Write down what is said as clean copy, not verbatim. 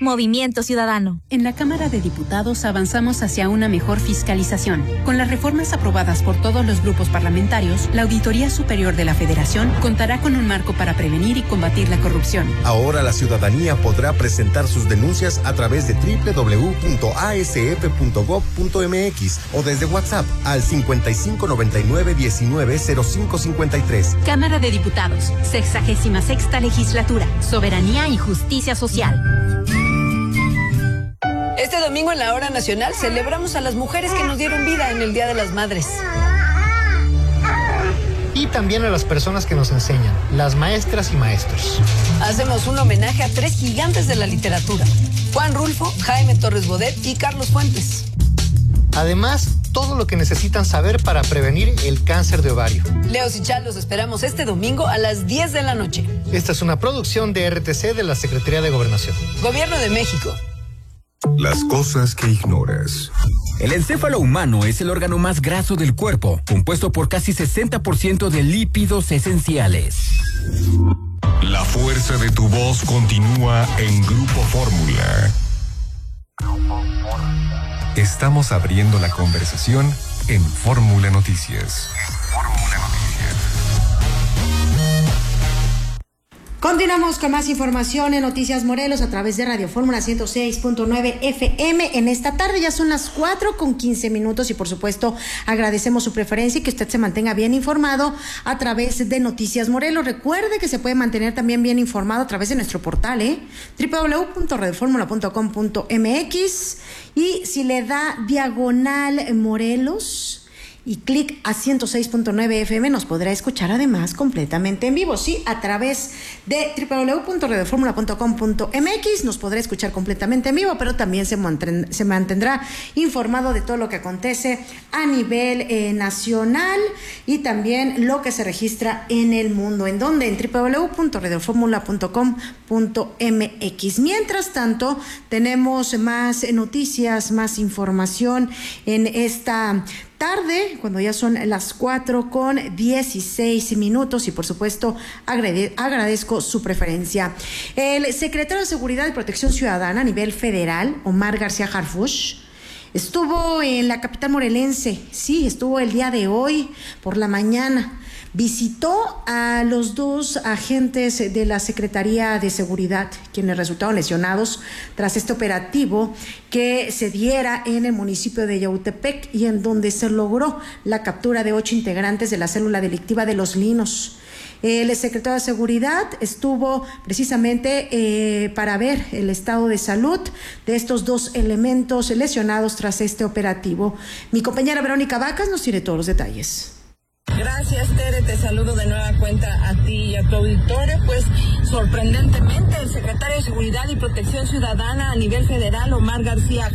Movimiento Ciudadano. En la Cámara de Diputados avanzamos hacia una mejor fiscalización. Con las reformas aprobadas por todos los grupos parlamentarios, la Auditoría Superior de la Federación contará con un marco para prevenir y combatir la corrupción. Ahora la ciudadanía podrá presentar sus denuncias a través de www.asf.gov.mx o desde WhatsApp al 5599190553. Cámara de Diputados, 66ª Legislatura, Soberanía y Justicia Social. Este domingo en la Hora Nacional celebramos a las mujeres que nos dieron vida en el Día de las Madres. Y también a las personas que nos enseñan, las maestras y maestros. Hacemos un homenaje a 3 gigantes de la literatura: Juan Rulfo, Jaime Torres Bodet y Carlos Fuentes. Además, todo lo que necesitan saber para prevenir el cáncer de ovario. Leos y Chal los esperamos este domingo a las 10 de la noche. Esta es una producción de RTC de la Secretaría de Gobernación. Gobierno de México. Las cosas que ignoras. El encéfalo humano es el órgano más graso del cuerpo, compuesto por casi 60% de lípidos esenciales. La fuerza de tu voz continúa en Grupo Fórmula. Estamos abriendo la conversación en Fórmula Noticias. Continuamos con más información en Noticias Morelos a través de Radio Fórmula 106.9 FM. En esta tarde ya son las 4:15 y por supuesto agradecemos su preferencia y que usted se mantenga bien informado a través de Noticias Morelos. Recuerde que se puede mantener también bien informado a través de nuestro portal, www.radioformula.com.mx, y si le da diagonal Morelos y clic a 106.9 FM, nos podrá escuchar además completamente en vivo, sí, a través de www.radioformula.com.mx nos podrá escuchar completamente en vivo, pero también se mantendrá informado de todo lo que acontece a nivel nacional y también lo que se registra en el mundo. ¿En dónde? En www.radioformula.com.mx. Mientras tanto, tenemos más noticias, más información en esta tarde, cuando ya son las 4:16 y por supuesto agradezco su preferencia. El secretario de Seguridad y Protección Ciudadana a nivel federal, Omar García Harfuch, estuvo en la capital morelense. Sí, estuvo el día de hoy por la mañana. Visitó a los 2 agentes de la Secretaría de Seguridad, quienes resultaron lesionados tras este operativo que se diera en el municipio de Yautepec y en donde se logró la captura de 8 integrantes de la célula delictiva de Los Linos. El secretario de Seguridad estuvo precisamente para ver el estado de salud de estos 2 elementos lesionados tras este operativo. Mi compañera Verónica Vacas nos tiene todos los detalles. Gracias, Tere, te saludo de nueva cuenta a ti y a tu auditorio. Pues sorprendentemente el secretario de Seguridad y Protección Ciudadana a nivel federal, Omar García